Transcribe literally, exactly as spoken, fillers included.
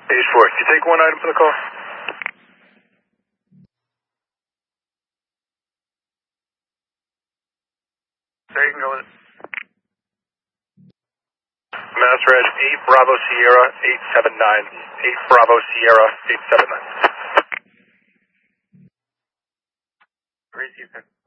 Page four, can you take one item for the call? There you can go with it. Mass Red, eight Bravo Sierra, eight seven nine. eight Bravo Sierra, eight seven nine. Great, Houston.